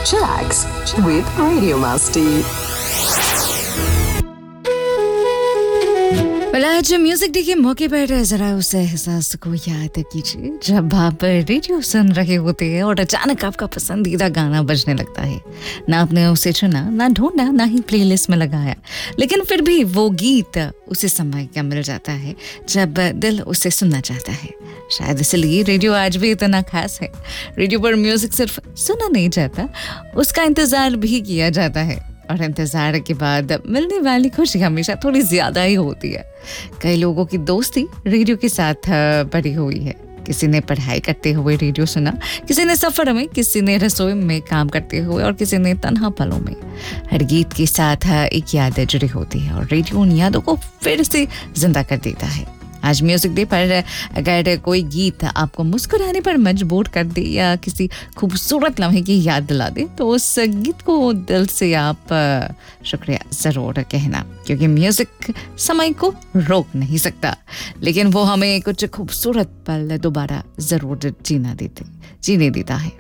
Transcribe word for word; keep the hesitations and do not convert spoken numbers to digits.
Chillax with Radio Masti. आज music day के मौके पर जरा उस एहसास को याद कीजिए जब आप रेडियो सुन रहे होते हैं और अचानक आपका पसंदीदा गाना बजने लगता है। ना आपने उसे चुना, ना ढूंढा, ना ही प्लेलिस्ट में लगाया, लेकिन फिर भी वो गीत उसे समय का मिल जाता है जब दिल उसे सुनना चाहता है। शायद इसलिए रेडियो आज भी इतना खास है। रेडियो पर म्यूजिक सिर्फ सुना नहीं जाता, उसका इंतजार भी किया जाता है, और इंतजार के बाद मिलने वाली खुशी हमेशा थोड़ी ज्यादा ही होती है। कई लोगों की दोस्ती रेडियो के साथ बड़ी हुई है। किसी ने पढ़ाई करते हुए रेडियो सुना, किसी ने सफर में, किसी ने रसोई में काम करते हुए, और किसी ने तन्हा पलों में। हर गीत के साथ एक याद जुड़ी होती है और रेडियो उन यादों को फिर से जिंदा कर देता है। आज म्यूजिक डे पर अगर कोई गीत आपको मुस्कुराने पर मजबूर कर दे या किसी खूबसूरत लम्हे की याद दिला दे, तो उस गीत को दिल से आप शुक्रिया ज़रूर कहना, क्योंकि म्यूजिक समय को रोक नहीं सकता, लेकिन वो हमें कुछ खूबसूरत पल दोबारा ज़रूर जीना देते जीने देता है।